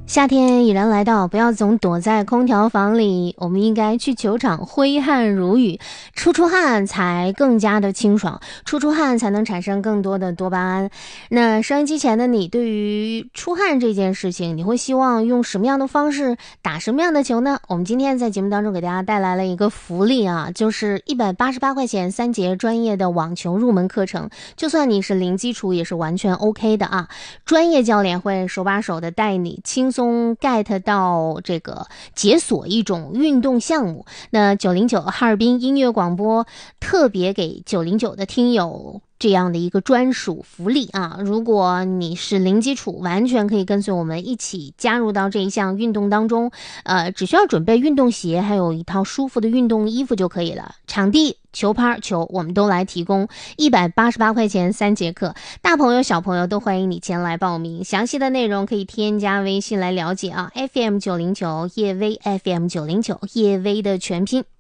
夏天已然来到，不要总躲在空调房里，我们应该去球场挥汗如雨，出汗才更加的清爽，出汗才能产生更多的多巴胺。那收音机前的你，对于出汗这件事情，你会希望用什么样的方式打什么样的球呢？我们今天在节目当中给大家带来了一个福利啊，就是188块钱3节专业的网球入门课程，就算你是零基础也是完全 OK 的啊。专业教练会手把手的带你轻松 get 到这个解锁一种运动项目。那909哈尔滨音乐广播特别给909的听友这样的一个专属福利啊！如果你是零基础，完全可以跟随我们一起加入到这一项运动当中，只需要准备运动鞋，还有一套舒服的运动衣服就可以了。场地、球拍、球我们都来提供，188块钱3节课，大朋友小朋友都欢迎你前来报名。详细的内容可以添加微信来了解啊 ，FM 909叶薇 FM 909叶薇的全拼。